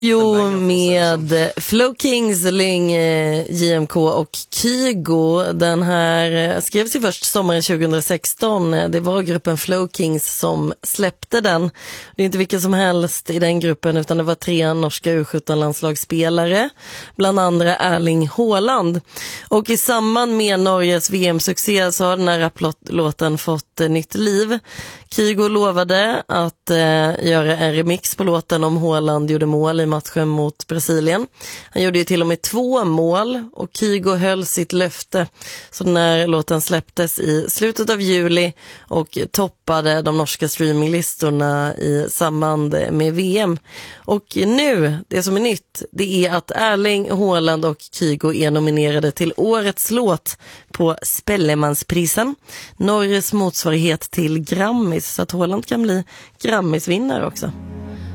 Jo, med Flow Kings, Ling, JMK och Kygo. Den här skrevs ju först sommaren 2016. Det var gruppen Flow Kings som släppte den. Det är inte vilken som helst i den gruppen, utan det var 3 norska U17-landslagsspelare. Bland andra Erling Haaland. Och i samband med Norges VM-succé så har den här rapplåten fått nytt liv. Kygo lovade att göra en remix på låten om Haaland gjorde mål i matchen mot Brasilien. Han gjorde ju till och med 2 mål och Kygo höll sitt löfte. Så den här låten släpptes i slutet av juli och toppade de norska streaminglistorna i samband med VM. Och nu, det som är nytt, det är att Erling Haaland och Kygo är nominerade till årets låt på Spellemansprisen, Norges motsvarighet till Grammis, så att Haaland kan bli Grammisvinnare också.